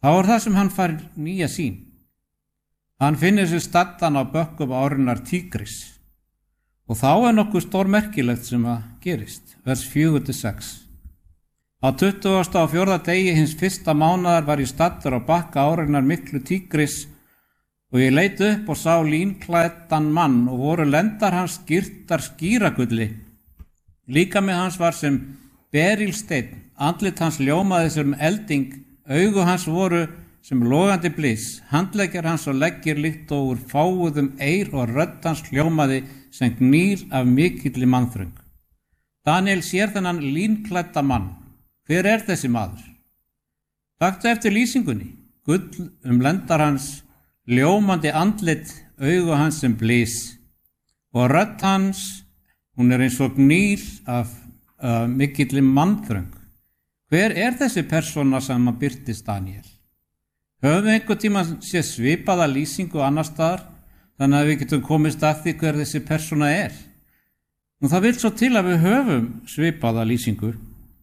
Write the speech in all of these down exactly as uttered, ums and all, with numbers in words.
Þá er það sem hann fær nýja sýn. Hann finnir sér staddan á bökkum árinnar Tígris. Og þá er nokkuð stórmerkilegt sem að gerist. Vers fjögur til sex. Á tuttugasta og fjórða degi hins fyrsta mánaðar var ég staddur á bakka árinnar miklu Tígris og ég leit upp og sá línklæddan mann og voru lendar hans skyrtar skíragulli. Líkami hans var sem berílsteinn, andlit hans ljómaði sem elding, augu hans voru sem logandi blís, handleggjar hans og leggir líkt og úr fáuðum eyr og rödd hans hljómaði sem gnýr af mikilli mannþröng. Daniel sér þennan línklædda mann. Hver er þessi maður? Taktu eftir lýsingunni. Gull um lendar hans, ljómandi andlit, augu hans sem blís og rödd hans, hún er eins og gnýr af uh, mikilli mannþröng. Hver er þessi persóna sem að birtist Daniel? Höfum við einhver tíma sé svipaða lýsingu annar staðar, þannig að við getum komist að því hver þessi persóna er. Og það vil svo til að við höfum svipaða lýsingu.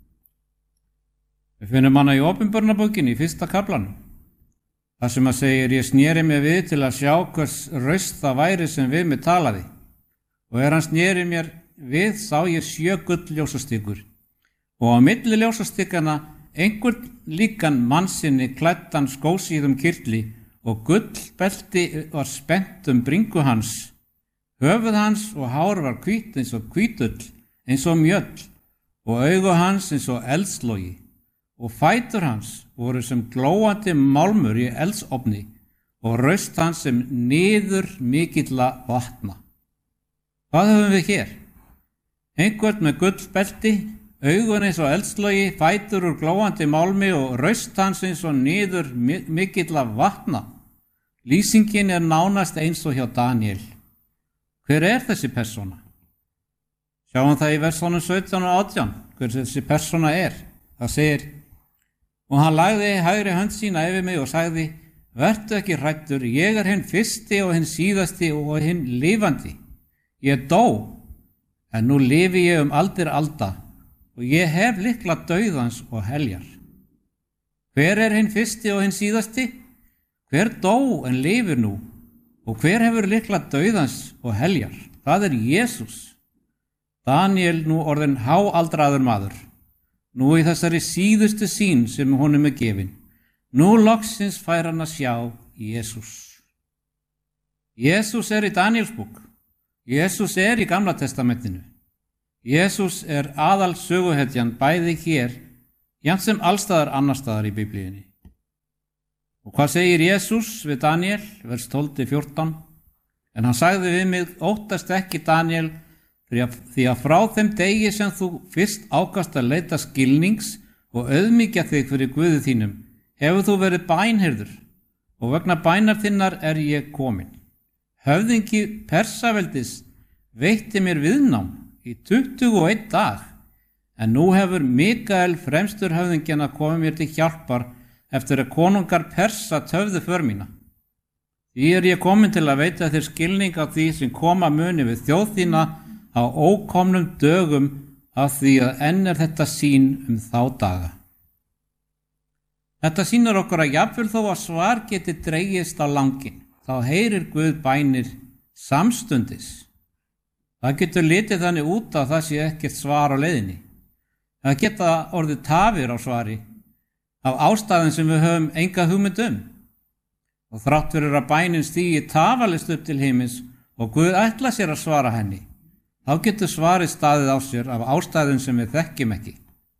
Við finnum hana í Opinberunarbókinni í fyrsta kaflanum. Það sem að segir, ég sneri mig við til að sjá hvers raust það væri sem við mig talaði. Og er hann sneri mér við, sá ég sjö gull ljósastikur. Og á milli ljósastikana einhvern líkan mannsinni klæddan skósíðum kyrtli og gullbelti var spennt um bringu hans. Höfuð hans og hár var hvít eins og hvítull, eins og mjöll, og augu hans eins og eldslogi. Og fætur hans voru sem glóandi málmur í eldsofni og raust hans sem niður mikilla vatna. Hvað höfum við hér? Einhvern með gullbelti, augun eins og eldslogi, fætur úr glóandi málmi og raust hans eins og niður mikilla vatna. Lýsingin er nánast eins og hjá Daniel. Hver er þessi persóna? Sjáum það í versunum sautján og átján, hver þessi persóna er. Það segir, og hann lagði hægri hönd sína yfir mig og sagði, vertu ekki hræddur, ég er hinn fyrsti og hinn síðasti og hinn lifandi. Ég dó, en nú lifi ég um aldir alda og ég hef lykla dauðans og heljar. Hver er hinn fyrsti og hinn síðasti? Hver dó en lifir nú? Og hver hefur lykla dauðans og heljar? Það er Jesús. Daniel nú orðin háaldraður maður. Nú í þessari síðustu sýn sem honum er gefin. Nú loksins fær hann að sjá Jesús. Jesús er í Danielsbók. Jesús er í Gamla testamentinu. Jesús er aðal söguhetjan bæði hér, jafnt sem allstaðar annarstaðar í Biblíunni. Og hvað segir Jesús við Daniel, vers tólf til fjórtán? En hann sagði við mig, óttast ekki Daniel, því að frá þeim degi sem þú fyrst ákast að leita skilnings og auðmýkja þig fyrir Guði þínum, hefur þú verið bænheyrður og vegna bænar þinnar er ég komin. Höfðingi Persaveldis veitti mér viðnám í tuttugu og einn dag, en nú hefur Mikael fremstur höfðingjana komið mér til hjálpar eftir að konungar Persa töfðu för mína. Því er ég komin til að veita þér skilning á því sem koma muni við þjóð þína á ókomnum dögum af því að enn er þetta sýn um þá daga. Þetta sýnir okkur að jafnvel þó að svar geti dregist á langinn, þá heyrir Guð bænir samstundis. Það getur litið þannig út að það sé ekkert svar á leiðinni. Það geta orðið tafir á svari af ástæðum sem við höfum enga hugmynd um. Og þrátt fyrir að bænin stígi tafarlaust upp til himins og Guð ætla sér að svara henni, þá getur svarið staðið á sér af ástæðum sem við þekkjum ekki.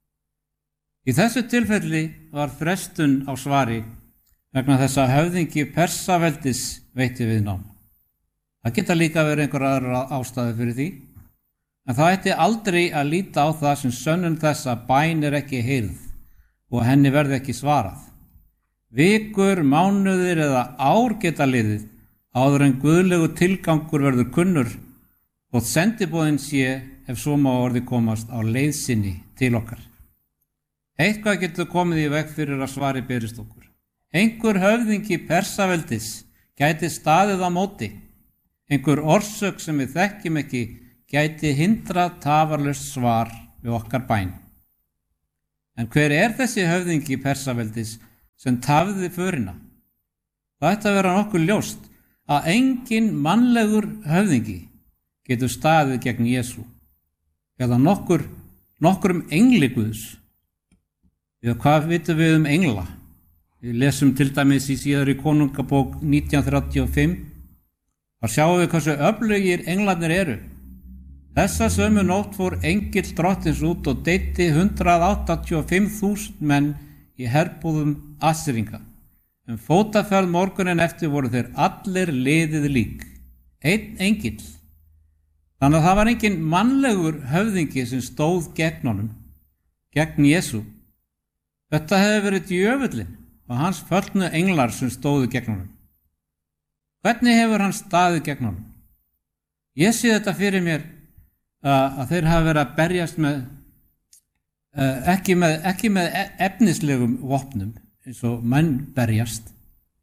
Í þessu tilfelli var frestun á svari vegna þess að höfðingi Persaveldis veitti viðnám. Það geta líka verið einhver aðra ástæðu fyrir því, en það ætti aldrei að líta á það sem sönnun þess að bæn er ekki heyrð og henni verði ekki svarað. Vikur, mánuðir eða ár geta liðið áður en guðlegu tilgangur verður kunnur og sendiboðin sé, ef svo má orði komast, á leið sinni til okkar. Eitthvað getur komið í veg fyrir að svari berist okkur. Einhver höfðingi Persaveldis gæti staðið á móti. Einhver orsök sem við þekkjum ekki gæti hindrað tafarlaust svar við okkar bæn. En hver er þessi höfðingi Persaveldis sem tafði förina. Það ætti að vera nokkuð ljóst að engin mannlegur höfðingi getur staðið gegn Jesú eða nokkur, nokkur um engli Guðs. Eða hvað vitum við um engla? Við lesum til dæmis í síðari konungabók nítján þrjátíu og fimm. Þar sjáum við hversu öflugir englarnir eru. Þessa sömu nótt fór engill drottins út og deyddi hundrað áttatíu og fimm þúsund menn í herbúðum Assýringa. Um fótaferð morgunin eftir voru þeir allir liðið lík. Einn engill. Þannig að það var engin mannlegur höfðingi sem stóð gegn honum, gegn Jesú. Þetta hefði verið djöfullinn og hans föllnu englar sem stóðu gegn honum. Hvernig hefur hann staðið gegn honum? Ég sé þetta fyrir mér uh, að þeir hafa verið að berjast með, uh, ekki með, ekki með efnislegum vopnum eins og menn berjast.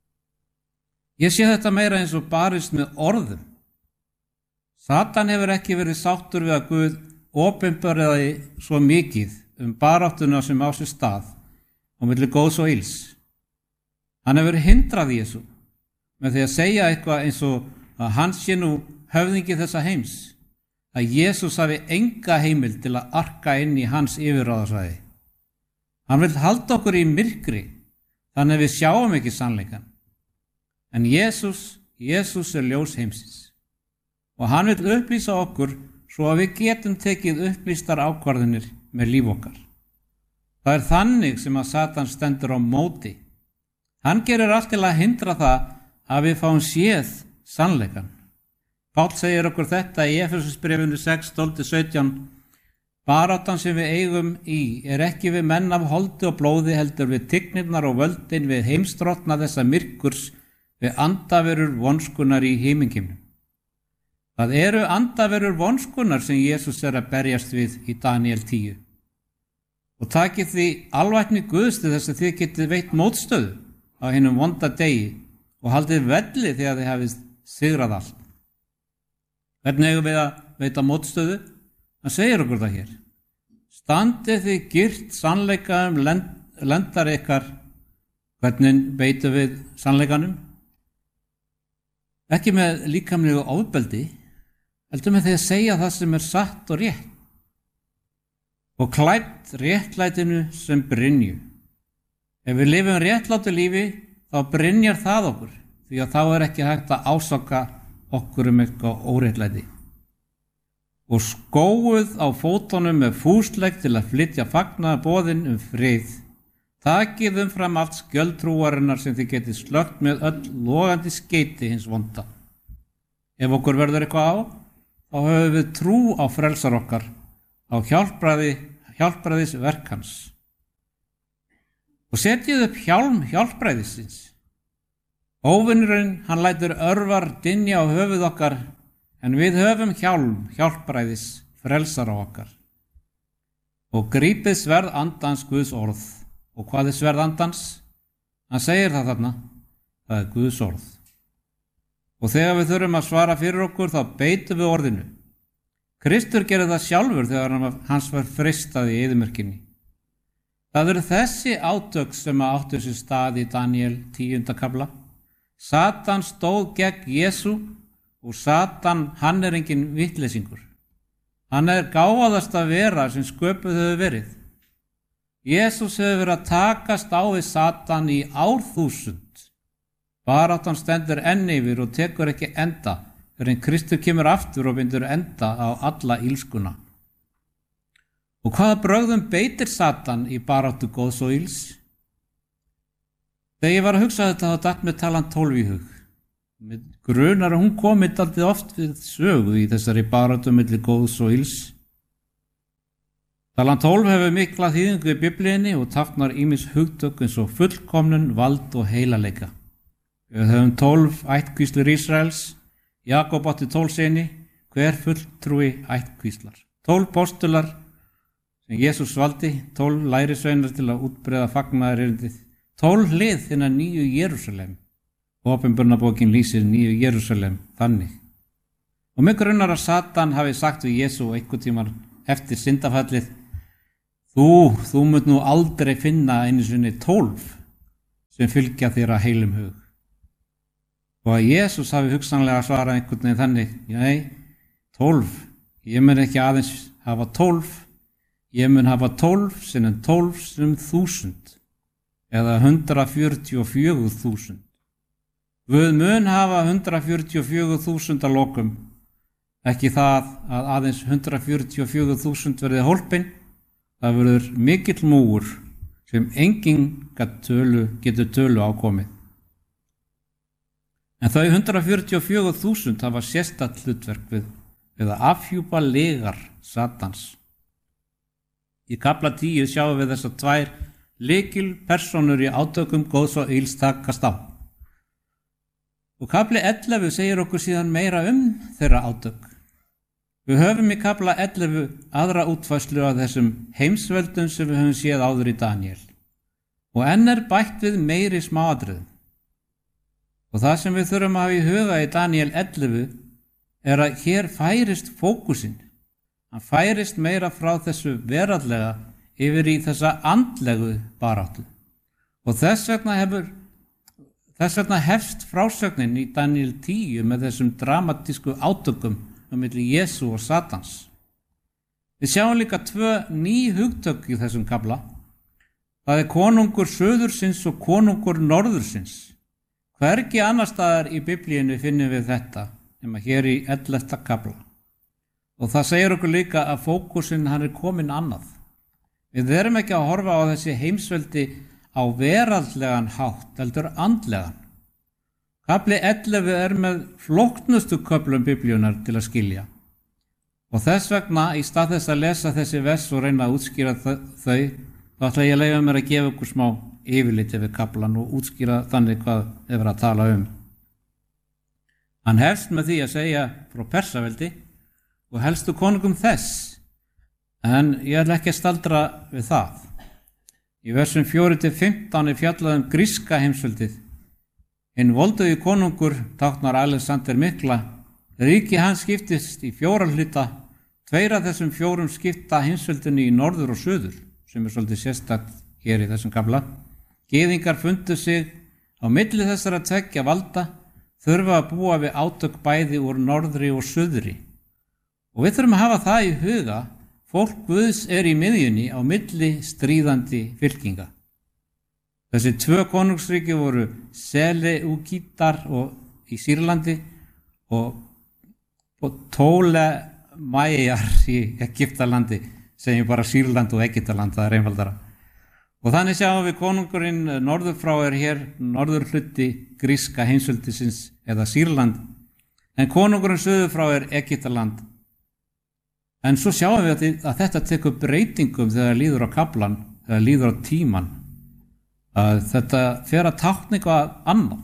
Ég sé þetta meira eins og barist með orðum. Satan hefur ekki verið sáttur við að Guð opinberaði svo mikið um baráttuna sem á sér stað á milli góðs og ills. Hann hefur hindrað Jesú með því að segja eitthvað eins og að hann sé nú höfðingi þessa heims, að Jesús hafi enga heimild til að arka inn í hans yfirráðasvæði. Hann vil halda okkur í myrkri, þannig að við sjáum ekki sannleikann. En Jesús, Jesús er ljós heimsins og hann vil upplýsa okkur svo að við getum tekið upplýstar ákvarðanir með líf okkar. Það er þannig sem að Satan stendur á móti. Hann gerir allt til að hindra það að við fáum séð sannleikann. Páll segir okkur þetta í Efesusbréfinu sex, tólf til sautján. Baráttan sem við eigum í er ekki við menn af holdi og blóði heldur við tignirnar og völdin, við heimsdrottna þessa myrkurs, við andaverur vonskunar í himingeimnum. Það eru andaverur vonskunar sem Jesús er að berjast við í Daníel tíu. Og takið því alvætni Guðs til þess að þið getið veitt mótstöðu á hinum vonda degi og haldið velli þegar þið hafið sigrað allt. Hvernig eigum við að veita mótstöðu? Hann segir okkur það hér. Standið þið girt sannleika um lend, lendar ykkar. Hvernig beitum við sannleikanum? Ekki með líkamlegu ofbeldi, heldur með því að segja það sem er satt og rétt. Og klætt réttlætinu sem brynju. Ef við lifum réttlátu lífi, þá brynjar það okkur, því að þá er ekki hægt að ásaka okkur um eitthvað óréttlæti. Og skóuð á fótunum með fúslegg til að flytja fagnaðarboðin um frið. Takið umfram allt skjöldtrúarinnar sem þið getið slökkt með öll logandi skeyti hins vonda. Ef okkur verður eitthvað á, þá höfum við trú á frelsar okkar, á hjálpræði, hjálpræðis verkans. Og setjið upp hjálm hjálpræðisins. Óvinnurinn, hann lætur örvar dynja á höfuð okkar, en við höfum hjálm hjálpræðis frelsar á okkar. Og grípið sverð andans Guðs orð. Og hvað er sverð andans? Hann segir það þarna, það er Guðs orð. Og þegar við þurfum að svara fyrir okkur, þá beitum við orðinu. Kristur gerði það sjálfur þegar hans var freistað í eyðimörkinni. Það eru þessi átök sem áttu sér stað í Daníel tíunda kafla. Satan stóð gegn Jesú og Satan, hann er engin vitleysingur. Hann er gáfaðasta vera sem sköpuð hefur verið. Jesús hefur verið að takast á við Satan í árþúsund. Baráttan stendur enn yfir og tekur ekki enda, fyrir en Kristur kemur aftur og bindur enda á alla ílskuna. Og hvaða brögðum beitir Satan í baráttu góðs og íls? Þegar ég var að hugsa þetta, þá datt mér talan tólf í hug. Með grunar að hún komið dálítið oft við sögu í þessari baráttu milli góðs og íls. Talan tólf hefur mikla þýðingu í Biblíunni og táknar ýmis hugtök eins og fullkomnun, vald og heilaleika. Við höfum tólf ættkvíslir Ísraels, Jakob átti tólf syni, hver fulltrúi ættkvíslar. Tólf postular sem Jesús valdi, tólf lærisveinar til að útbreiða fagnaðarerindið, tólf hlið þinna nýju Jerúsalem. Opinberunarbókin lýsir nýju Jerúsalem þannig. Og mig grunar að Satan hafi sagt við Jesú einhvern tímann eftir syndafallið: Þú, þú munt nú aldrei finna einu sinni tólf sem fylgja þér að heilum hug. Og að Jesús hafi hugsanlega svarað einhvern veginn þannig, nei, tólf, ég mun ekki aðeins hafa tólf, ég mun hafa tólf sinnum tólf sinnum þúsund, eða hundrað fjörutíu og fjögur þúsund. Guð mun hafa hundrað fjörutíu og fjögur þúsund að lokum, ekki það að aðeins hundrað fjörutíu og fjögur þúsund verði hólpin, það verður mikill múgur sem enginn tölu, getur tölu ákomið. En þau hundrað fjörutíu og fjögur þúsund hafa sérstakt hlutverk við, við að afhjúpa lygar Satans. Í kafla tíu sjáum við þessar tvær lykil persónur í átökum góðs og ills takast á. Og kafli ellefu segir okkur síðan meira um þeirra átök. Við höfum í kafla ellefu aðra útfærslu af þessum heimsveldum sem við höfum séð áður í Daníel. Og enn er bætt við meiri smáatriðum. Og það sem við þurfum að hafa í huga í Daníel ellefu er að hér færist fókusinn. Hann færist meira frá þessu veraldlega yfir í þessa andlegu baráttu. Og þess vegna, hefur, þess vegna hefst frásögnin í Daníel tíu með þessum dramatísku átökum á milli Jesú og Satans. Við sjáum líka tvö ný hugtök í þessum kafla. Það er konungur söðursins og konungur norðursins. Hvergi annar staðar í Biblíunni finnum við þetta, nema hér í ellefta kafla. Og það segir okkur líka að fókusinn hann er komin annað. Við erum ekki að horfa á þessi heimsveldi á veraldlegan hátt, heldur andlegan. Kafli ellefu er með flóknustu köflum Biblíunar til að skilja. Og þess vegna, í stað þess að lesa þessi vers og reyna að útskýra þau, þá ætla ég að leyfa mér að gefa ykkur smá yfirlit yfir kaflan og útskýra þannig hvað er verið að tala um. Hann hefst með því að segja frá Persaveldi og helstu konungum þess, en ég ætla ekki að staldra við það. Í versum fjórir til fimmtán er fjallað um gríska heimsveldið. Hinn voldugi konungur táknar Alexander mikla. Ríki hans skiptist í fjóra hluta, tveir af þessum fjórum skipta heimsveldinu í norður og söður, sem er svolítið sérstakt hér í þessum kafla. Gyðingar fundu sig á milli þessara tveggja valda, þurfa að búa við átök bæði úr norðri og suðri. Og við þurfum að hafa það í huga, fólk Guðs er í miðjunni á milli stríðandi fylkinga. Þessi tvö konungsríki voru Seleúkítar og í Sýrlandi og, og Ptólemæjar í Egyptalandi, segjum bara Sýrland og Egyptaland, það er einfaldara. Og þannig sjáum við konungurinn norður frá er hér norður hluti gríska heimsveldisins eða Sýrland, en konungurinn söður frá er Egyptaland. En svo sjáum við að þetta tekur breytingum þegar líður á kaflan, þegar líður á tíman, að þetta fer að tákna eitthvað annað.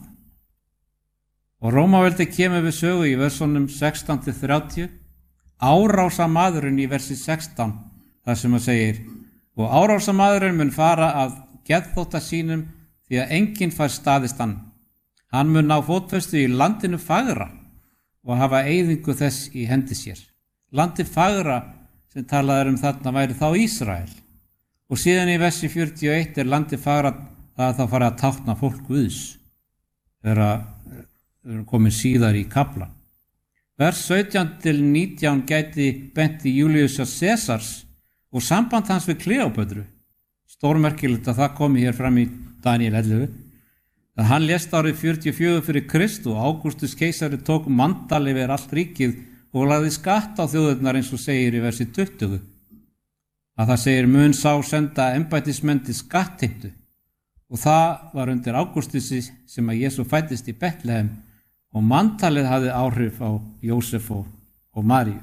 Og Rómaveldi kemur við sögu í versunum sextán til þrjátíu, árásamaðurinn í versi sextán, þar sem að segir: og árásamaðurinn mun fara að geðþótta sínum því að enginn fær staðist hann. Hann mun ná fótfestu í landinu fagra og hafa eyðingu þess í hendi sér. Landi fagra sem talað er um þarna væri þá Ísrael. Og síðan í versi fjörutíu og eitt er landi fagra það að það fara að tákna fólk Guðs. Þegar við erum komin síðar í kaflan. Vers sautján til nítján gæti bent í Júlíusar Sesars og samband hans við Kleópötru. Stórmerkilegt að það komi hér fram í Daníel ellefu. Það hann lést árið fjörutíu og fjögur fyrir Kristu og Ágústus keisari tók mandal yfir allt ríkið og lagði skatt á þjóðirnar eins og segir í versi tuttugu. Að það segir mun sá senda embættismenn til skattheimtu og það var undir Ágústusi sem að Jesú fæddist í Betlehem og manntalið hafði áhrif á Jósef og, og Maríu.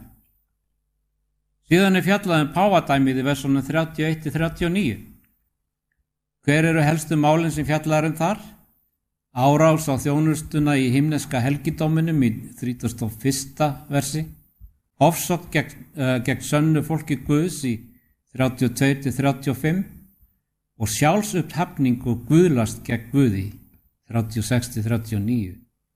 Síðan er fjallað um páfadæmið í versunum þrjátíu og eitt til þrjátíu og níu. Hver eru helstu málin sem fjallaðar um þar? Árás á þjónustuna í himneska helgidóminum í þrítugasta og fyrsta versi. Ofsókn gegn, uh, gegn sönnu fólki Guðs í þrjátíu og tvö til þrjátíu og fimm og sjálfsupphafning og guðlast gegn Guði þrjátíu og sex til þrjátíu og níu.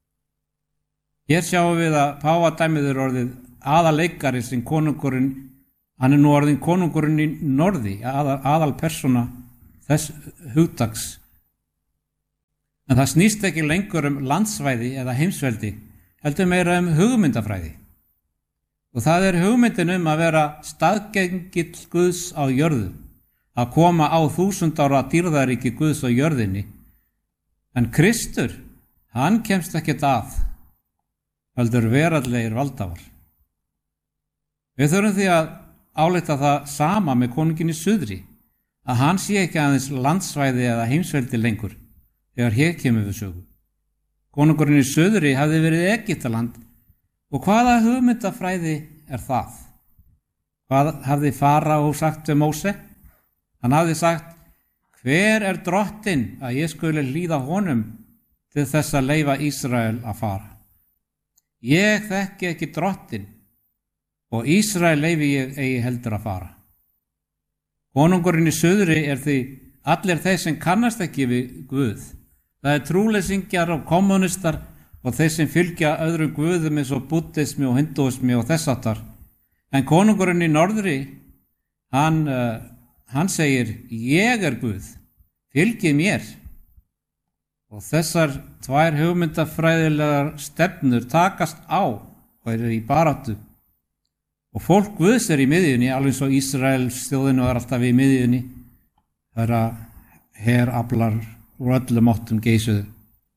Hér sjáum við að páfadæmið er orðið aðaleikari sem konungurinn, hann er nú orðin konungurinn í norði, aðal, aðal persóna þess hugtaks. En það snýst ekki lengur um landsvæði eða heimsveldi, heldur meira um hugmyndafræði. Og það er hugmyndin um að vera staðgengill Guðs á jörðu, að koma á þúsund ára dýrðaríki Guðs á jörðinni. En Kristur, hann kemst ekkert að, heldur veraldlegir valdafar. Við þurfum því að álíta það sama með konunginn í suðri, að hann sé ekki aðeins landsvæði eða heimsveldi lengur, þegar hér kemur við sögu. Konungurinn í suðri hafði verið Egyptaland, og hvaða hugmyndafræði er það? Hvað hafði Faraó sagt við Móse? Hann hafði sagt, hver er drottinn að ég skuli hlýða honum til þess að leyfa Ísrael að fara? Ég þekki ekki drottinn, og Ísrael leyfi ég eigi heldur að fara. Konungurinn í suðri er því allir þeir sem kannast ekki við Guð. Það er trúleysingjar og kommunistar og þeir sem fylgja öðrum guðum eins og buddhismi og hindúismi og þess háttar. En konungurinn í norðri, hann, uh, hann segir, ég er Guð, fylgið mér. Og þessar tvær hugmyndafræðilegar stefnur takast á og eru í baráttu. Og fólk Guðs er í miðjunni, alveg svo Ísraels þjóðinu er alltaf í miðjunni. Það er að heraflar úr öllum áttum geisuðu.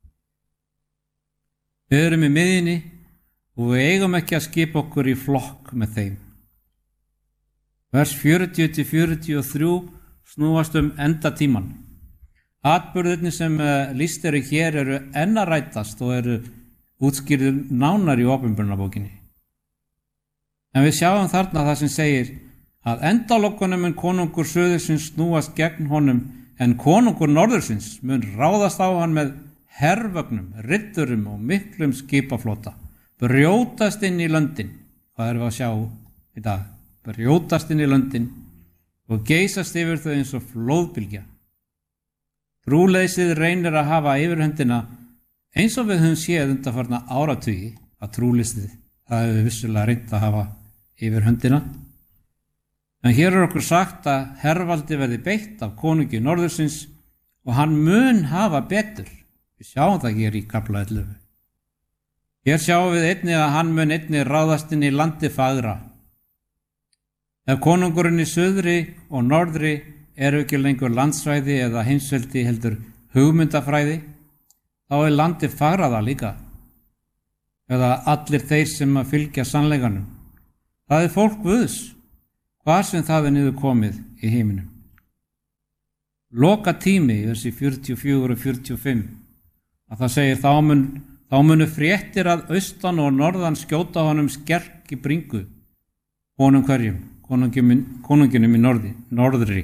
Við erum í miðjunni og við eigum ekki að skipa okkur í flokk með þeim. Vers fjörutíu til fjörutíu og þrjú snúast um endatíman. Atburðirnir sem lýst eru hér eru enn að rætast og eru útskýrðir nánar í Opinberunarbókinni. En við sjáum þarna það sem segir að endalokunum mun konungur suðursins snúast gegn honum, en konungur norðursins mun ráðast á hann með hervögnum, riddurum og miklum skipaflota, brjótast inn í löndin. Hvað erum við að sjá í dag? Brjótast inn í löndin og geysast yfir þau eins og flóðbylgja. Trúleysið reynir að hafa yfirhöndina eins og við höfum séð undanfarna áratugi að trúleysið, það hefur vissulega reynt að hafa yfir höndina. En hér er okkur sagt að hervaldi verði beitt af konungi norðursins og hann mun hafa betur. Við sjáum það hér í kafla ellefu. Hér sjáum við einnig að hann mun einnig ráðast inn í landi fagra. Ef konungurinn í suðri og norðri eru ekki lengur landsvæði eða heimsveldi heldur hugmyndafræði, þá er landi fagraða líka. Eða allir þeir sem að fylgja sannleikanum. Það er fólk Guðs, hvar sem það er niður komið í heiminum. Loka tími, versi fjörutíu og fjögur og fjörutíu og fimm, að það segir þá, mun, þá munu fréttir að austan og norðan skjóta honum skerk í bringu, honum hverjum, konunginum í norði, norðri.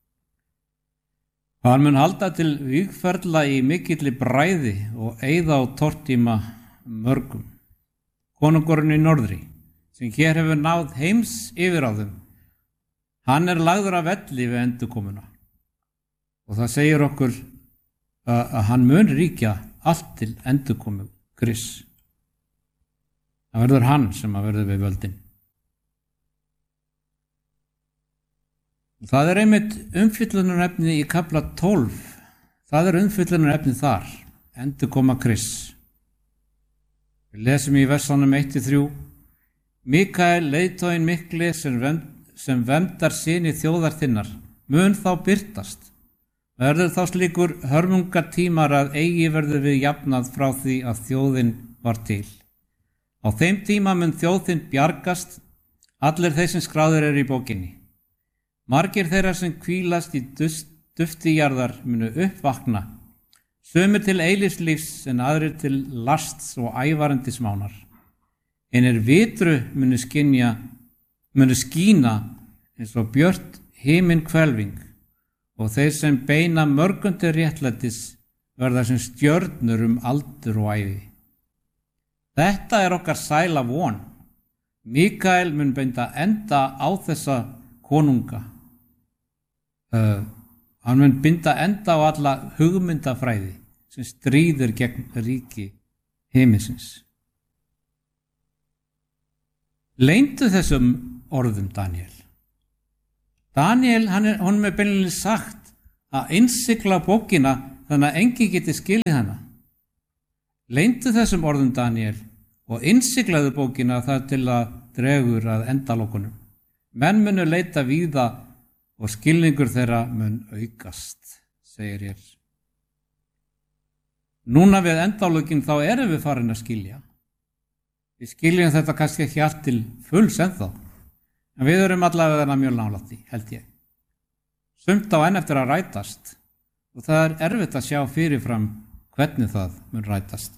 Hann mun halda til vígferðla í mikilli bræði og eyða á tortíma mörgum. Konungurinn í norðri, sem hér hefur náð heims yfir á þeim, hann er lagður af velli við endurkomuna. Og það segir okkur að, að hann mun ríkja allt til endurkomu Krists. Það verður hann sem að verður við völdin. Það er einmitt umfjöllunarefni í kafla tólf. Það er umfjöllunarefni þar, endurkoma Krists. Við lesum í versanum eitt til þrjú. Mikael, leiðtoginn mikli sem, vend, sem vendar syni þjóðar þinnar, mun þá birtast. Verður þá slíkur hörmungatímar að eigi verður við jafnað frá því að þjóðin var til. Á þeim tíma mun þjóðin bjargast, allir þeir sem skráðir eru í bókinni. Margir þeirra sem hvílast í dufti jarðar munu uppvakna, sumir til eilífslífs en aðrir til lasts og ævarandi smánar. Einir vitru munu skynja, munu skína eins og björt himin hvelfing og þeir sem beina mörgundi réttlætis verða sem stjörnur um aldur og ævi. Þetta er okkar sæla von. Mikael mun beinda enda á þessa konunga. Uh, hann mun binda enda á alla hugmyndafræði sem stríður gegn ríki himinsins. Leyndu þessum orðum Daniel. Daniel, hann er, hann er beinlega sagt að innsigla bókina þannig að enginn geti skilið hana. Leyndu þessum orðum Daníel og innsiglaðu bókina þar til að dregur að endalokunum. Menn munu leita víða og skilningur þeirra mun aukast, segir hér. Núna við endalokin þá erum við farin að skilja. Við skiljum þetta kannski ekki allt til fulls ennþá, en við erum allavega mjög nálægt því, held ég. Sumt á enn eftir að rætast og það er erfitt að sjá fyrirfram hvernig það mun rætast.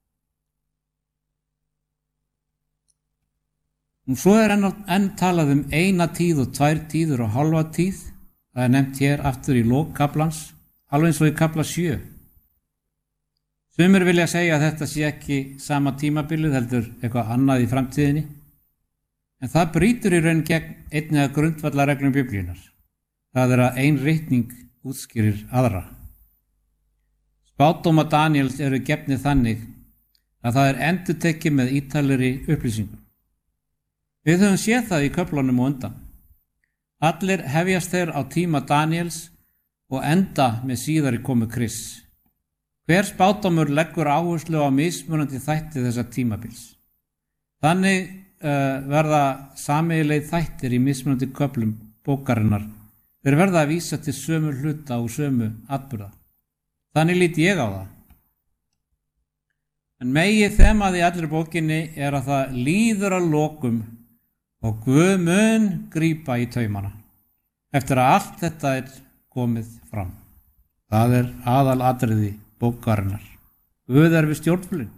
Og svo er enn, enn talað um eina tíð og tvær tíður og hálfa tíð. Það er nefnt hér aftur í lok kaflans, alveg eins og í kafla sjö. Sumir vilja segja að þetta sé ekki sama tímabilið heldur eitthvað annað í framtíðinni, en það brýtur í raun gegn einni af grundvallarreglum Biblíunnar. Það er að ein ritning útskýrir aðra. Spádóma Daníels eru gefnir þannig að það er endurtekið með ítalegri upplýsingum. Við höfum séð það í köflunum og undan. Allir hefjast þeir á tíma Daníels og enda með síðari komu Krists. Hver spádómur leggur áherslu á mismunandi þætti þessa tímabils. Þannig uh, verða sameiginlegir þættir í mismunandi köflum bókarinnar. Þeir verða að vísa til sömu hluta og sömu atburða. Þannig lít ég á það. En megið þemað í allri bókinni er að það líður að lokum og Guð mun grípa í taumana eftir að allt þetta er komið fram. Það er aðalatriði bókarinnar. Guð er við stjórnvölinn.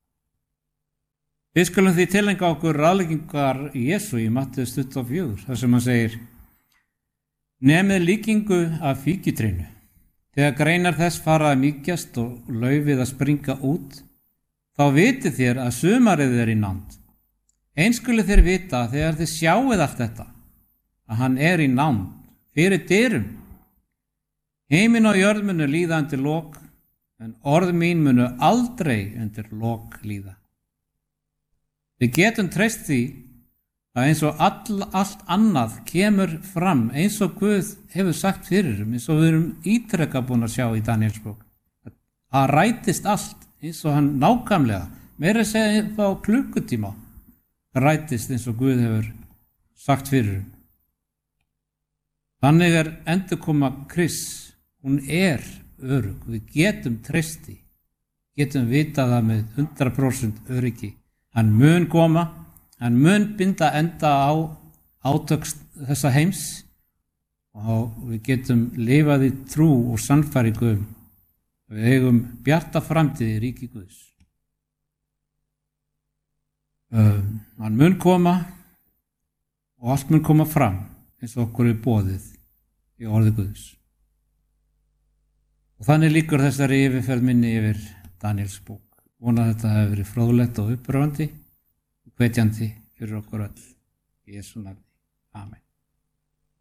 Við skulum því tileinka okkur ráðleggingar Jesú í Matteus tuttugu og fjögur, þar sem hann segir: Nemið líkingu af fíkjutrénu. Þegar greinar þess fara að mýkjast og laufið að springa út, þá vitið þér að sumarið er í nánd. Eins skuluð þér vita þegar þið sjáið allt þetta, að hann er í nánd, fyrir dyrum. Himinn og jörð munu líða undir lok, en orð mín munu aldrei undir lok líða. Við getum treyst því að eins og all, allt annað kemur fram, eins og Guð hefur sagt fyrir um, eins og við erum ítrekað búin að sjá í Daníelsbók. Það rætist allt eins og hann nákvæmlega, meira að segja á klukkutíma, rætist eins og Guð hefur sagt fyrir um. Þannig er endurkoma Krists, hún er örugg. Við getum treyst því, getum vitað það með hundrað prósent öryggi. Hann mun koma, hann mun binda enda á átökst þessa heims og við getum lifað í trú og sannfæringu um. Við eigum bjarta framtíð í ríki Guðs. Um, hann mun koma og allt mun koma fram eins og okkur er boðið í orði Guðs. Og þannig lýkur þessari yfirferð minni yfir Daníels bók. Vona að þetta hefur verið fróðlegt og uppröfandi og hvetjandi fyrir okkur öll. Í Jesú nafni. Amen.